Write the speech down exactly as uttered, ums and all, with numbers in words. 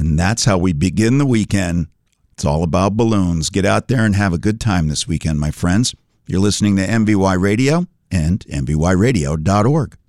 And that's how we begin the weekend. It's all about balloons. Get out there and have a good time this weekend, my friends. You're listening to M V Y Radio and M V Y radio dot org.